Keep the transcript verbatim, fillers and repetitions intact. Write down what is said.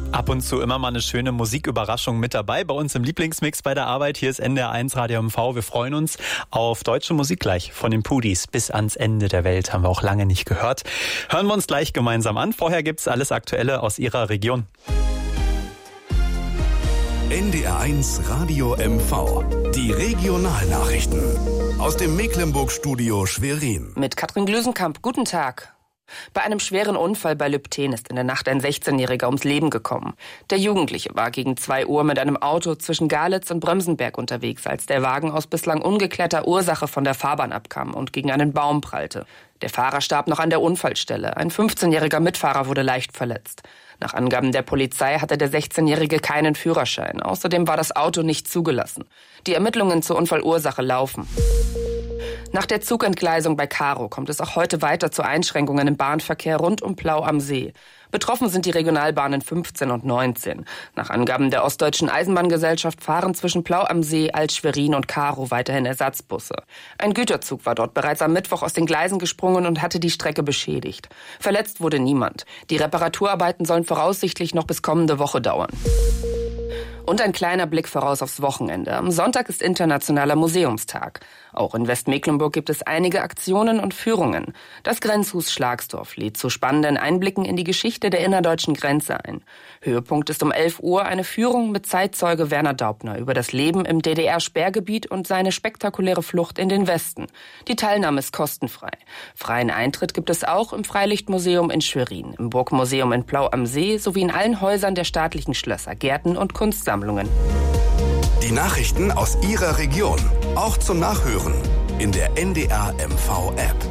Ab und zu immer mal eine schöne Musiküberraschung mit dabei bei uns im Lieblingsmix bei der Arbeit. Hier ist N D R eins Radio M V. Wir freuen uns auf deutsche Musik gleich von den Pudis. Bis ans Ende der Welt haben wir auch lange nicht gehört. Hören wir uns gleich gemeinsam an. Vorher gibt's alles Aktuelle aus Ihrer Region. N D R eins Radio M V. Die Regionalnachrichten aus dem Mecklenburg-Studio Schwerin. Mit Katrin Glüsenkamp. Guten Tag. Bei einem schweren Unfall bei Lübten ist in der Nacht ein sechzehnjähriger ums Leben gekommen. Der Jugendliche war gegen zwei Uhr mit einem Auto zwischen Galitz und Brömsenberg unterwegs, als der Wagen aus bislang ungeklärter Ursache von der Fahrbahn abkam und gegen einen Baum prallte. Der Fahrer starb noch an der Unfallstelle. Ein fünfzehnjähriger Mitfahrer wurde leicht verletzt. Nach Angaben der Polizei hatte der sechzehnjährige keinen Führerschein. Außerdem war das Auto nicht zugelassen. Die Ermittlungen zur Unfallursache laufen. Nach der Zugentgleisung bei Karow kommt es auch heute weiter zu Einschränkungen im Bahnverkehr rund um Plau am See. Betroffen sind die Regionalbahnen fünfzehn und neunzehn. Nach Angaben der Ostdeutschen Eisenbahngesellschaft fahren zwischen Plau am See, Alt-Schwerin und Karow weiterhin Ersatzbusse. Ein Güterzug war dort bereits am Mittwoch aus den Gleisen gesprungen und hatte die Strecke beschädigt. Verletzt wurde niemand. Die Reparaturarbeiten sollen voraussichtlich noch bis kommende Woche dauern. Und ein kleiner Blick voraus aufs Wochenende. Am Sonntag ist Internationaler Museumstag. Auch in Westmecklenburg gibt es einige Aktionen und Führungen. Das Grenzhus Schlagsdorf lädt zu spannenden Einblicken in die Geschichte der innerdeutschen Grenze ein. Höhepunkt ist um elf Uhr eine Führung mit Zeitzeuge Werner Daubner über das Leben im D D R-Sperrgebiet und seine spektakuläre Flucht in den Westen. Die Teilnahme ist kostenfrei. Freien Eintritt gibt es auch im Freilichtmuseum in Schwerin, im Burgmuseum in Plau am See sowie in allen Häusern der staatlichen Schlösser, Gärten und Kunstsammlungen. Die Nachrichten aus Ihrer Region, auch zum Nachhören in der N D R M V App.